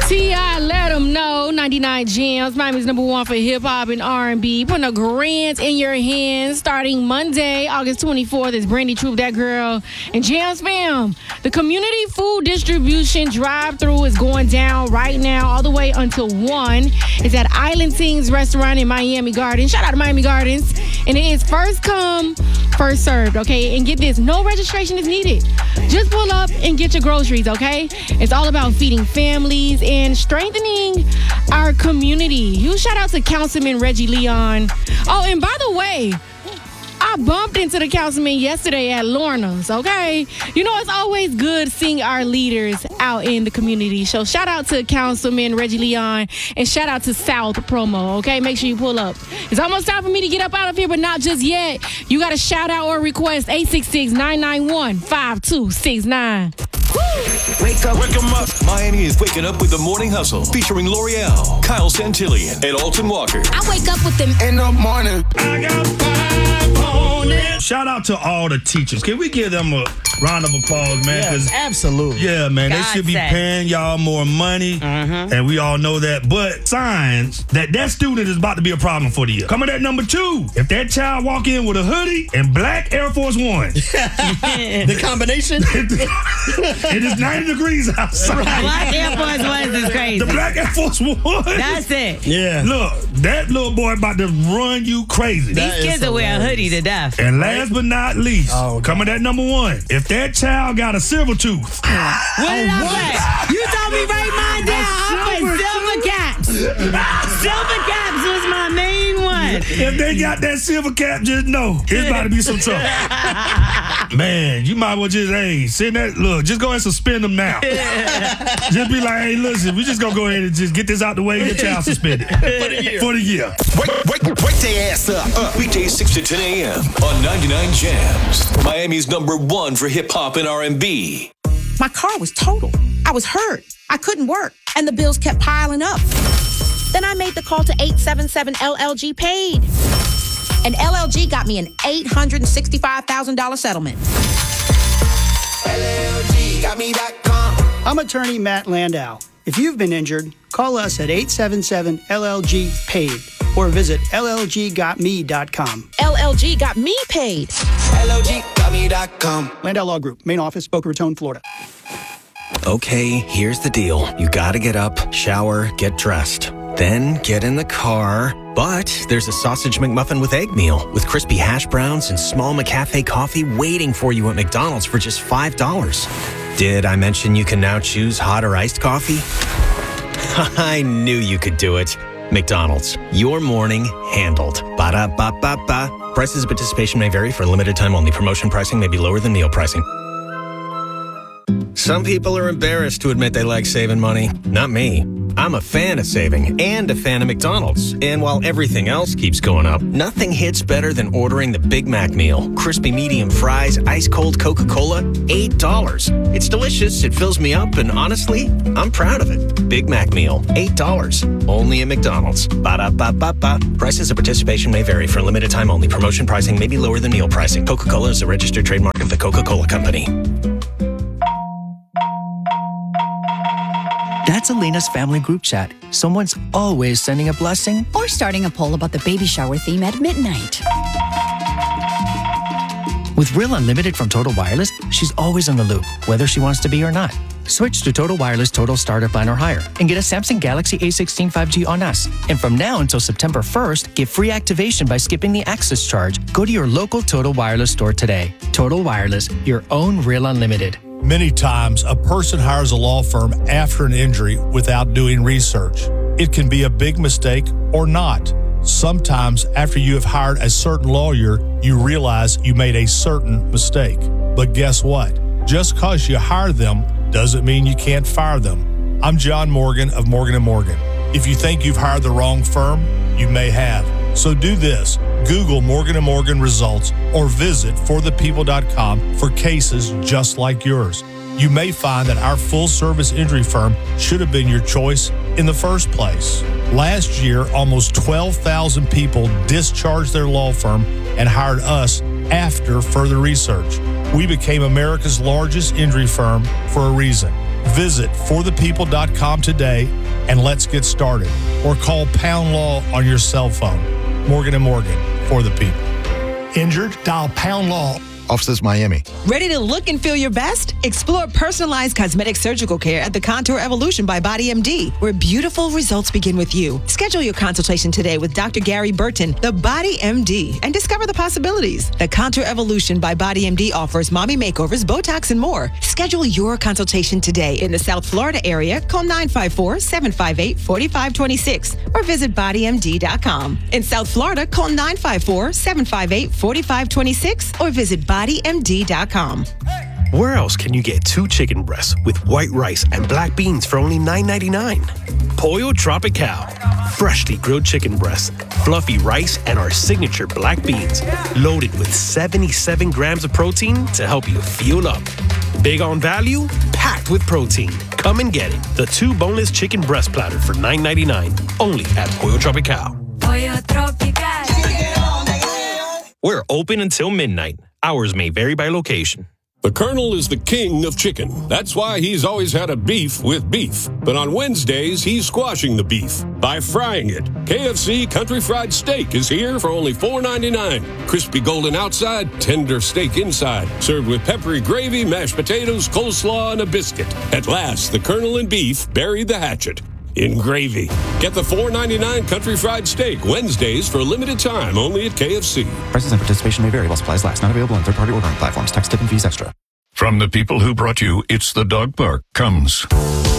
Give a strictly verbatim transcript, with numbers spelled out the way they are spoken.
T I let them know. ninety-nine Jams, Miami's number one for hip-hop and R and B. Putting a grand in your hands starting Monday, August twenty-fourth. It's Brandy Troop, That Girl, and Jams Fam. The community food distribution drive-thru is going down right now all the way until one. It's at Island Things Restaurant in Miami Gardens. Shout out to Miami Gardens. And it is first come, first served, okay? And get this, no registration is needed. Just pull up and get your groceries, okay? It's all about feeding families and strengthening our community. Huge shout out to Councilman Reggie Leon. Oh, and by the way, I bumped into the councilman yesterday at Lorna's, okay? You know, it's always good seeing our leaders out in the community. So shout out to Councilman Reggie Leon and shout out to South Promo, okay? Make sure you pull up. It's almost time for me to get up out of here, but not just yet. You got a shout out or request, eight six six, nine nine one, five two six nine. Wake up. Wake 'em up. Miami is waking up with the Morning Hustle featuring L'Oreal, Kyle Santillian, and Alton Walker. I wake up with them in the morning. I got five on it. Shout out to all the teachers. Can we give them a round of applause, man? Yes, absolutely. Yeah, man. God they should be said. paying y'all more money, Mm-hmm. and we all know that. But signs that that student is about to be a problem for the year. Coming at number two, if that child walk in with a hoodie and black Air Force One, the combination. it is ninety degrees outside. Black Air Force Ones is crazy. The black Air Force One. That's it. Yeah. Look, that little boy about to run you crazy. These kids will wear a hoodie to death. And last but not least, Oh, coming at number one, if that child got a silver tooth, What did I say? You told me write mine down. I put silver caps. Silver caps was my main one. if they got that silver cap, just know it's about to be some trouble. Man, you might well just, hey, send that, look, just go ahead and suspend them now. Just be like, hey, listen, we just gonna go ahead and just get this out the way and get your child suspended. For the year. For the year. Wake, wake, wake their ass up. Uh, weekdays six to ten a.m. on ninety-nine Jams. Miami's number one for hip-hop and R and B. My car was totaled. I was hurt. I couldn't work. And the bills kept piling up. Then I made the call to eight seven seven L L G Paid. And L L G got me an eight hundred sixty-five thousand dollars settlement. L L G got me dot com. I'm attorney Matt Landau. If you've been injured, call us at eight seven seven L L G Paid or visit L L G got me dot com. L L G got me paid. L L G got me dot com. Landau Law Group, main office, Boca Raton, Florida. Okay, here's the deal. You gotta get up, shower, get dressed. Then get in the car. But there's a sausage McMuffin with egg meal with crispy hash browns and small McCafe coffee waiting for you at McDonald's for just five dollars. Did I mention you can now choose hot or iced coffee? I knew you could do it. McDonald's, your morning handled. Ba-da-ba-ba-ba. Prices of participation may vary for a limited time only. Promotion pricing may be lower than meal pricing. Some people are embarrassed to admit they like saving money. Not me. I'm a fan of saving and a fan of McDonald's. And while everything else keeps going up, nothing hits better than ordering the Big Mac meal. Crispy medium fries, ice cold Coca-Cola, eight dollars. It's delicious, it fills me up, and honestly, I'm proud of it. Big Mac meal, eight dollars. Only at McDonald's. Ba-da-ba-ba-ba. Prices of participation may vary for a limited time only. Promotion pricing may be lower than meal pricing. Coca-Cola is a registered trademark of the Coca-Cola Company. That's Elena's family group chat. Someone's always sending a blessing or starting a poll about the baby shower theme at midnight. With Real Unlimited from Total Wireless, she's always in the loop, whether she wants to be or not. Switch to Total Wireless Total Starter Plan or higher and get a Samsung Galaxy A sixteen five G on us. And from now until September first, get free activation by skipping the access charge. Go to your local Total Wireless store today. Total Wireless, your own Real Unlimited. Many times, a person hires a law firm after an injury without doing research. It can be a big mistake or not. Sometimes, after you have hired a certain lawyer, you realize you made a certain mistake. But guess what? Just because you hire them doesn't mean you can't fire them. I'm John Morgan of Morgan and Morgan. If you think you've hired the wrong firm, you may have. So do this. Google Morgan and Morgan results or visit for the people dot com for cases just like yours. You may find that our full-service injury firm should have been your choice in the first place. Last year, almost twelve thousand people discharged their law firm and hired us after further research. We became America's largest injury firm for a reason. Visit for the people dot com today and let's get started. Or call Pound Law on your cell phone. Morgan and Morgan, for the people. Injured? Dial Pound Law. Offices Miami. Ready to look and feel your best? Explore personalized cosmetic surgical care at the Contour Evolution by Body M D, where beautiful results begin with you. Schedule your consultation today with Doctor Gary Burton, the Body M D, and discover the possibilities. The Contour Evolution by Body M D offers mommy makeovers, Botox, and more. Schedule your consultation today in the South Florida area. Call nine five four, seven five eight, four five two six or visit body m d dot com. In South Florida, call nine five four, seven five eight, four five two six or visit body m d dot com. Where else can you get two chicken breasts with white rice and black beans for only nine ninety-nine? Pollo Tropical. Freshly grilled chicken breasts, fluffy rice, and our signature black beans. Loaded with seventy-seven grams of protein to help you fuel up. Big on value, packed with protein. Come and get it. The two boneless chicken breast platter for nine ninety-nine. Only at Pollo Tropical. Pollo Tropical. We're open until midnight. Hours may vary by location. The Colonel is the king of chicken. That's why he's always had a beef with beef. But on Wednesdays, he's squashing the beef by frying it. K F C Country Fried Steak is here for only four ninety-nine. Crispy golden outside, tender steak inside. Served with peppery gravy, mashed potatoes, coleslaw, and a biscuit. At last, the Colonel and beef buried the hatchet in gravy. Get the four ninety-nine Country Fried Steak Wednesdays for a limited time only at K F C. Prices and participation may vary while supplies last. Not available on third-party ordering platforms. Tax, tip, and fees extra. From the people who brought you It's the Dog Park comes